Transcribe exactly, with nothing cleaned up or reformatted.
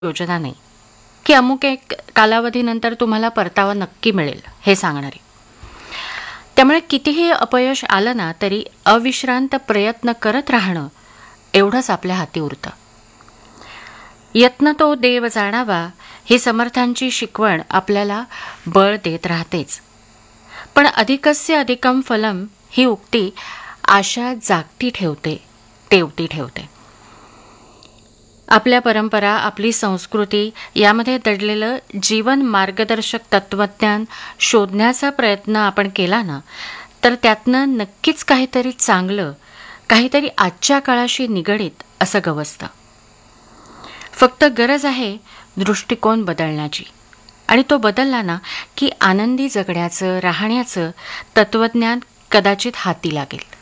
योजना नाही की अमुक एक कालावधीनंतर तुम्हाला परतावा नक्की मिळेल हे सांगणारी. त्यामुळे कितीही अपयश आलं ना तरी अविश्रांत प्रयत्न करत राहणं एवढंच आपल्या हाती उरतं. यत्न तो देव जाणावा ही समर्थांची शिकवण आपल्याला बळ देत राहतेच. पण अधिकस्य अधिकम फलम ही उक्ती आशा जागती ठेवते, तेवती ठेवते. आपल्या परंपरा, आपली संस्कृती यामध्ये दडलेलं जीवन मार्गदर्शक तत्वज्ञान शोधण्याचा प्रयत्न आपण केला ना तर त्यातनं नक्कीच काहीतरी चांगलं, काहीतरी आजच्या काळाशी निगडीत असं गवसतं. फक्त गरज आहे दृष्टिकोन बदलण्याची, आणि तो बदलला ना की आनंदी जगण्याचं, राहण्याचं तत्वज्ञान कदाचित हाती लागेल.